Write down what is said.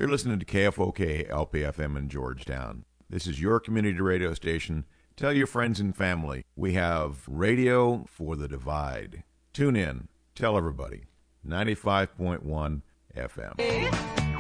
You're listening to KFOK LPFM in Georgetown. This is your community radio station. Tell your friends and family. We have radio for the divide. Tune in. Tell everybody. 95.1 FM.